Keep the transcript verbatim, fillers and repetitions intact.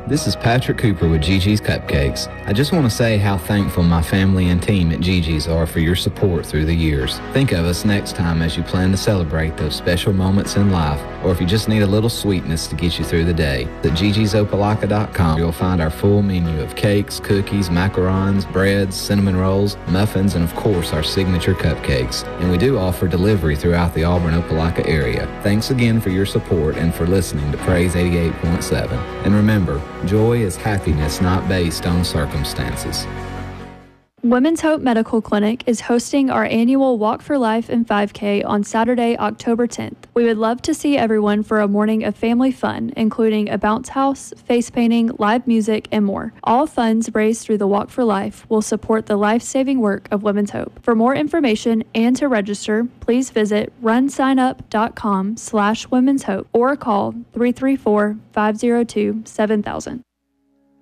This is Patrick Cooper with Gigi's Cupcakes. I just want to say how thankful my family and team at Gigi's are for your support through the years. Think of us next time as you plan to celebrate those special moments in life, or if you just need a little sweetness to get you through the day. At Gigi's Opelika dot com, you'll find our full menu of cakes, cookies, macarons, breads, cinnamon rolls, muffins, and of course our signature cupcakes. And we do offer delivery throughout the Auburn-Opelika area. Thanks again for your support and for listening to Praise eighty-eight point seven. And remember, joy is happiness not based on circumstances. Women's Hope Medical Clinic is hosting our annual Walk for Life and five K on Saturday, October tenth. We would love to see everyone for a morning of family fun, including a bounce house, face painting, live music, and more. All funds raised through the Walk for Life will support the life-saving work of Women's Hope. For more information and to register, please visit runsignup.com slash women's hope or call three three four, five zero two, seven thousand.